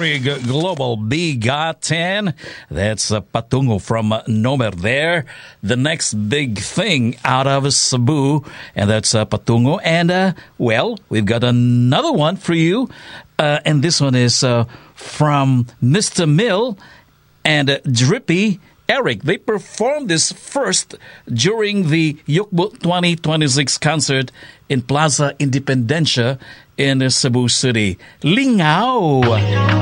Trig Global Bigoten. That's Patungo from Nomer there. The next big thing out of Cebu, and that's Patungo. And, well, we've got another one for you. And this one is from Mr. Mill and Drippy Eric. They performed this first during the Yukbut 2026 concert in Plaza Independencia in Cebu City. Lingao!